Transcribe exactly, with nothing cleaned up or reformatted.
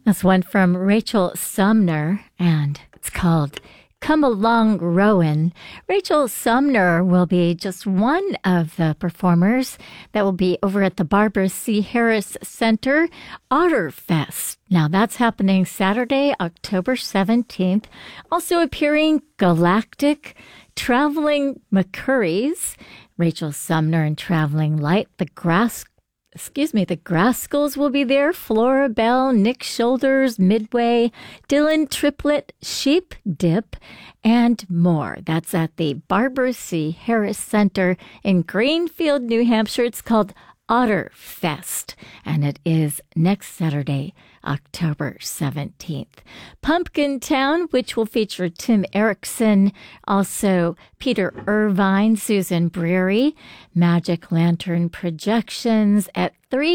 That's one from Rachel Sumner, and it's called Come Along Rowan. Rachel Sumner will be just one of the performers that will be over at the Barbara C. Harris Center Otterfest. Now that's happening Saturday, October seventeenth. Also appearing Galactic, Traveling McCurries, Rachel Sumner and Traveling Light, the Grass Excuse me, the Grascals will be there. Flora Bell, Nick Shoulders, Midway, Dylan Triplet, Sheep Dip, and more. That's at the Barbara C. Harris Center in Greenfield, New Hampshire. It's called Otterfest, and it is next Saturday, October seventeenth. Pumpkin Town, which will feature Tim Erickson, also Peter Irvine, Susan Breary, Magic Lantern Projections at three